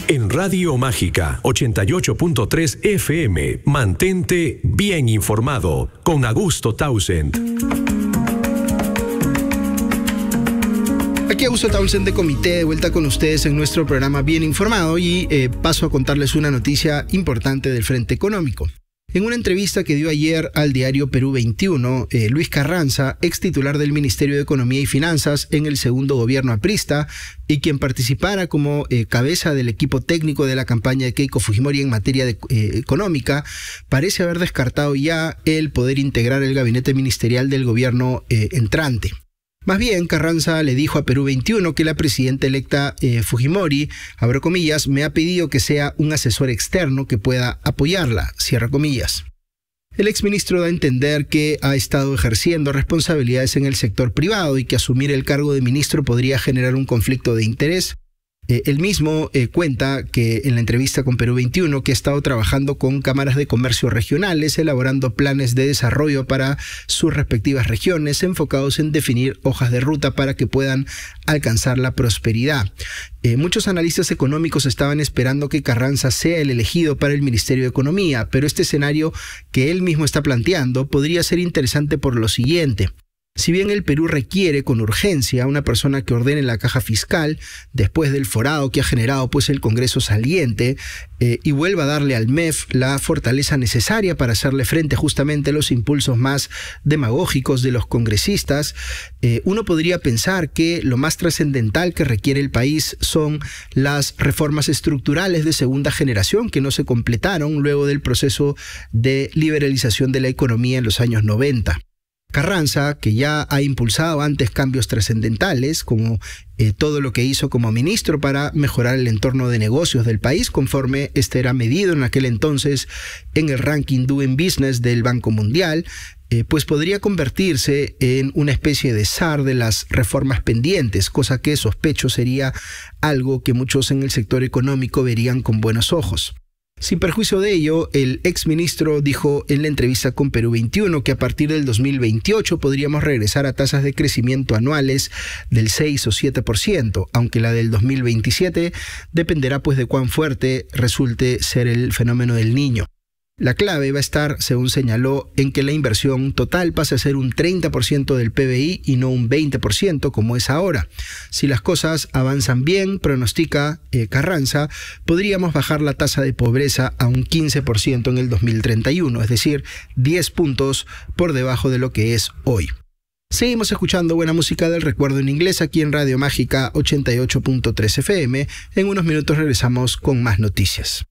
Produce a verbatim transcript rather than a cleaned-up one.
En Radio Mágica ochenta y ocho punto tres F M, mantente bien informado con Augusto Townsend. Aquí Augusto Townsend de Comité, de vuelta con ustedes en nuestro programa Bien Informado y eh, paso a contarles una noticia importante del frente económico. En una entrevista que dio ayer al diario Perú veintiuno, eh, Luis Carranza, ex titular del Ministerio de Economía y Finanzas en el segundo gobierno aprista y quien participara como eh, cabeza del equipo técnico de la campaña de Keiko Fujimori en materia de, eh, económica, parece haber descartado ya el poder integrar el gabinete ministerial del gobierno eh, entrante. Más bien, Carranza le dijo a Perú veintiuno que la presidenta electa eh, Fujimori, abro comillas, me ha pedido que sea un asesor externo que pueda apoyarla, cierra comillas. El exministro da a entender que ha estado ejerciendo responsabilidades en el sector privado y que asumir el cargo de ministro podría generar un conflicto de interés. Eh, él mismo eh, cuenta que en la entrevista con Perú veintiuno que ha estado trabajando con cámaras de comercio regionales, elaborando planes de desarrollo para sus respectivas regiones, enfocados en definir hojas de ruta para que puedan alcanzar la prosperidad. Eh, muchos analistas económicos estaban esperando que Carranza sea el elegido para el Ministerio de Economía, pero este escenario que él mismo está planteando podría ser interesante por lo siguiente. Si bien el Perú requiere con urgencia a una persona que ordene la caja fiscal, después del forado que ha generado pues el Congreso saliente, eh, y vuelva a darle al M E F la fortaleza necesaria para hacerle frente justamente a los impulsos más demagógicos de los congresistas, eh, uno podría pensar que lo más trascendental que requiere el país son las reformas estructurales de segunda generación que no se completaron luego del proceso de liberalización de la economía en los años noventa. Carranza, que ya ha impulsado antes cambios trascendentales, como eh, todo lo que hizo como ministro para mejorar el entorno de negocios del país, conforme este era medido en aquel entonces en el ranking Doing Business del Banco Mundial, eh, pues podría convertirse en una especie de zar de las reformas pendientes, cosa que sospecho sería algo que muchos en el sector económico verían con buenos ojos. Sin perjuicio de ello, el exministro dijo en la entrevista con Perú veintiuno que a partir del dos mil veintiocho podríamos regresar a tasas de crecimiento anuales del seis o siete por ciento, aunque la del dos mil veintisiete dependerá pues de cuán fuerte resulte ser el fenómeno del Niño. La clave va a estar, según señaló, en que la inversión total pase a ser un treinta por ciento del P B I y no un veinte por ciento como es ahora. Si las cosas avanzan bien, pronostica eh, Carranza, podríamos bajar la tasa de pobreza a un quince por ciento en el dos mil treinta y uno, es decir, diez puntos por debajo de lo que es hoy. Seguimos escuchando buena música del recuerdo en inglés aquí en Radio Mágica ochenta y ocho punto tres F M. En unos minutos regresamos con más noticias.